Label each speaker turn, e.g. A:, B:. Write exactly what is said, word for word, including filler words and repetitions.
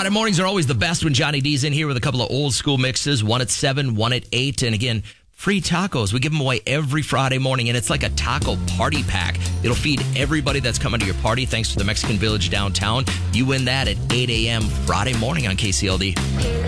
A: Friday mornings are always the best when Johnny D's in here with a couple of old school mixes, one at seven, one at eight. And again, free tacos. We give them away every Friday morning, and it's like a taco party pack. It'll feed everybody that's coming to your party thanks to the Mexican Village downtown. You win that at eight a.m. Friday morning on K C L D.